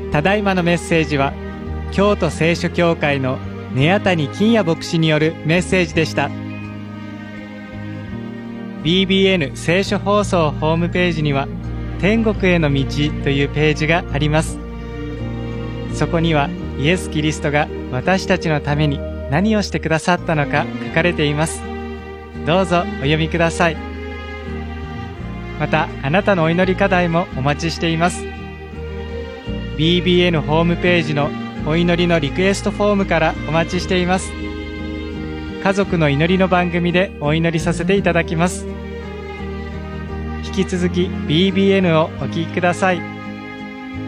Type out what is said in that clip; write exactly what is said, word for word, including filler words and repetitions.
ただいまのメッセージは京都聖書協会の根谷谷金也牧師によるメッセージでした。 ビービーエヌ 聖書放送ホームページには天国への道というページがあります。そこにはイエス・キリストが私たちのために何をしてくださったのか書かれています。どうぞお読みください。またあなたのお祈り課題もお待ちしています。 ビービーエヌ ホームページのお祈りのリクエストフォームからお待ちしています。家族の祈りの番組でお祈りさせていただきます。引き続き ビービーエヌ をお聞きください。